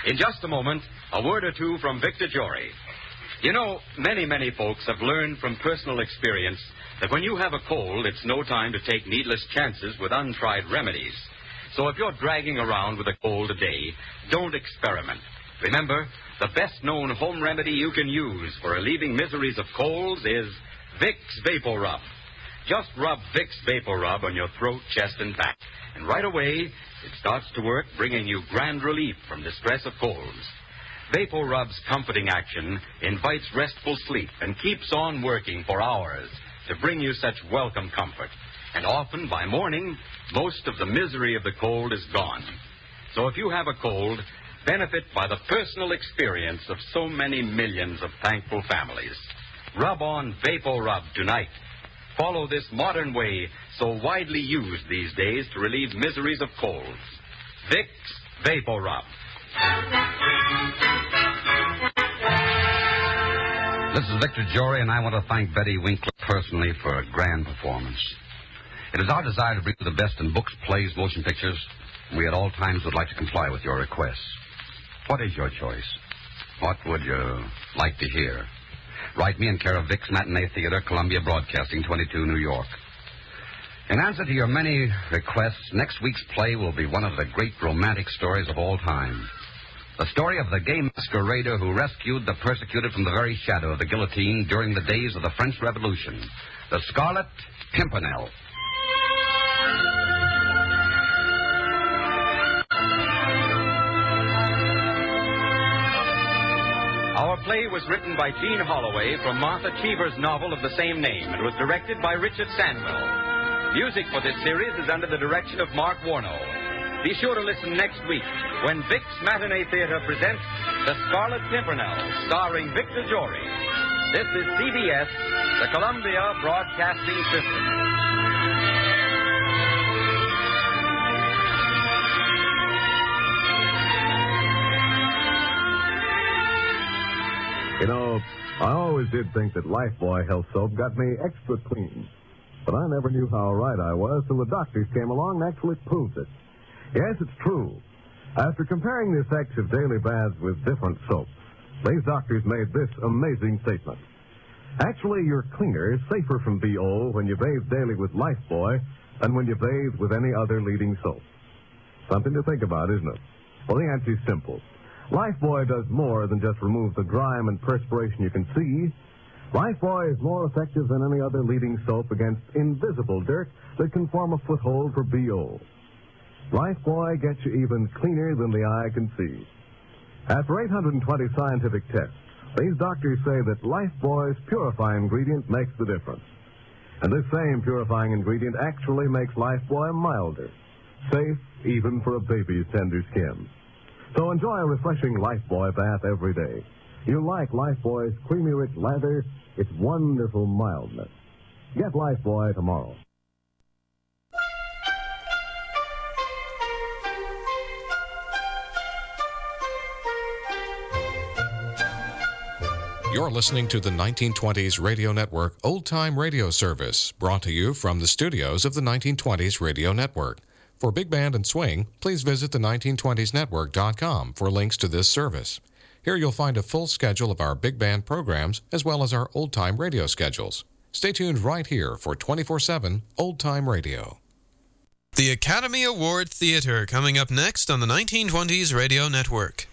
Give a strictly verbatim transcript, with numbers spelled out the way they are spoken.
In just a moment, a word or two from Victor Jory. You know, many, many folks have learned from personal experience that when you have a cold, it's no time to take needless chances with untried remedies. So if you're dragging around with a cold today, don't experiment. Remember, the best-known home remedy you can use for relieving miseries of colds is Vicks Vapor Rub. Just rub Vicks Vapor Rub on your throat, chest, and back. And right away, it starts to work, bringing you grand relief from the stress of colds. Vapor Rub's comforting action invites restful sleep and keeps on working for hours to bring you such welcome comfort. And often, by morning, most of the misery of the cold is gone. So if you have a cold, benefit by the personal experience of so many millions of thankful families. Rub on Vapor Rub tonight. Follow this modern way so widely used these days to relieve miseries of colds. Vicks Vapor Rub. This is Victor Jory, and I want to thank Betty Winkler personally for a grand performance. It is our desire to bring you the best in books, plays, motion pictures. We at all times would like to comply with your requests. What is your choice? What would you like to hear? Write me in care of Vicks Matinee Theater, Columbia Broadcasting, twenty-two, New York. In answer to your many requests, next week's play will be one of the great romantic stories of all time. The story of the gay masquerader who rescued the persecuted from the very shadow of the guillotine during the days of the French Revolution, the Scarlet Pimpernel. Our play was written by Jean Holloway from Martha Cheever's novel of the same name. It was directed by Richard Sandwell. Music for this series is under the direction of Mark Warnow. Be sure to listen next week when Vicks Matinee Theater presents The Scarlet Pimpernel, starring Victor Jory. This is C B S, the Columbia Broadcasting System. You know, I always did think that Lifebuoy Health Soap got me extra clean. But I never knew how right I was till the doctors came along and actually proved it. Yes, it's true. After comparing the effects of daily baths with different soaps, these doctors made this amazing statement. Actually, you're cleaner, safer from B O when you bathe daily with Lifebuoy than when you bathe with any other leading soap. Something to think about, isn't it? Well, the answer's simple. Lifebuoy does more than just remove the grime and perspiration you can see. Lifebuoy is more effective than any other leading soap against invisible dirt that can form a foothold for B O. Lifebuoy gets you even cleaner than the eye can see. After eight hundred twenty scientific tests, these doctors say that Lifebuoy's purifying ingredient makes the difference. And this same purifying ingredient actually makes Lifebuoy milder, safe even for a baby's tender skin. So enjoy a refreshing Lifebuoy bath every day. You'll like Lifebuoy's creamy rich lather, its wonderful mildness. Get Lifebuoy tomorrow. You're listening to the nineteen twenties Radio Network Old Time Radio Service, brought to you from the studios of the nineteen twenties Radio Network. For Big Band and Swing, please visit the nineteen twenties network dot com for links to this service. Here you'll find a full schedule of our big band programs as well as our old-time radio schedules. Stay tuned right here for twenty-four seven Old Time Radio. The Academy Award Theater coming up next on the nineteen twenties Radio Network.